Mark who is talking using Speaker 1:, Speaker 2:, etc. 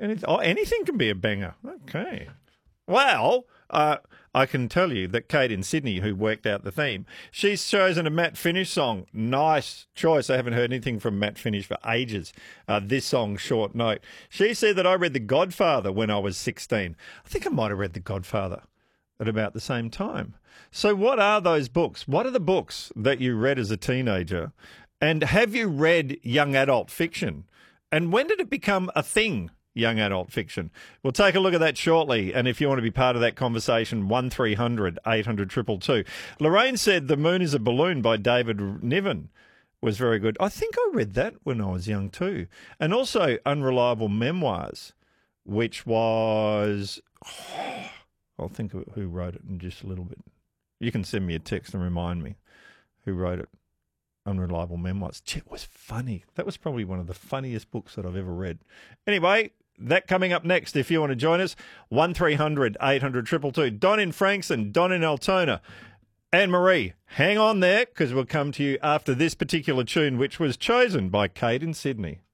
Speaker 1: Anything can be a banger. Okay. Well, I can tell you that Kate in Sydney, who worked out the theme, she's chosen a Matt Finish song. Nice choice. I haven't heard anything from Matt Finish for ages. This song, Short Note. She said that I read The Godfather when I was 16. I think I might have read The Godfather at about the same time. So what are those books? What are the books that you read as a teenager? And have you read young adult fiction? And when did it become a thing? Young adult fiction. We'll take a look at that shortly. And if you want to be part of that conversation, 1300 800 222. Lorraine said The Moon is a Balloon by David Niven was very good. I think I read that when I was young too. And also Unreliable Memoirs, which was... I'll think of who wrote it in just a little bit. You can send me a text and remind me who wrote it. Unreliable Memoirs. It was funny. That was probably one of the funniest books that I've ever read. Anyway, that coming up next, if you want to join us, 1300 800 222. Don in Frankston, Don in Altona. Anne-Marie, hang on there because we'll come to you after this particular tune, which was chosen by Kate in Sydney.